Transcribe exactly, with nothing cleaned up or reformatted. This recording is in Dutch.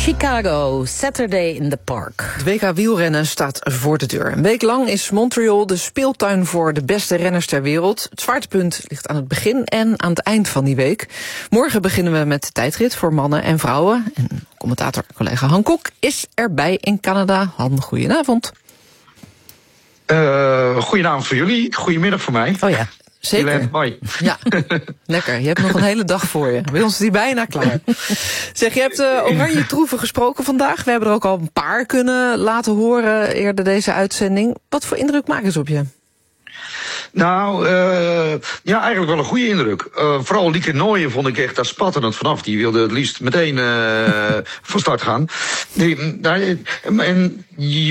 Chicago, Saturday in the Park. Het W K wielrennen staat voor de deur. Een week lang is Montreal de speeltuin voor de beste renners ter wereld. Het zwaartepunt ligt aan het begin en aan het eind van die week. Morgen beginnen we met de tijdrit voor mannen en vrouwen. En commentator collega Han Kok is erbij in Canada. Han, goedenavond. Uh, goedenavond voor jullie, goedemiddag voor mij. Oh ja. Zeker. Mooi. Ja, lekker. Je hebt nog een hele dag voor je. Bij ons is die bijna klaar. Zeg, je hebt uh, oranje troeven gesproken vandaag. We hebben er ook al een paar kunnen laten horen eerder deze uitzending. Wat voor indruk maken ze op je? Nou, uh, ja, eigenlijk wel een goede indruk. Uh, vooral Lieke Nooijen vond ik echt daar spatterend vanaf. Die wilde het liefst meteen uh, van start gaan. Die, nou, en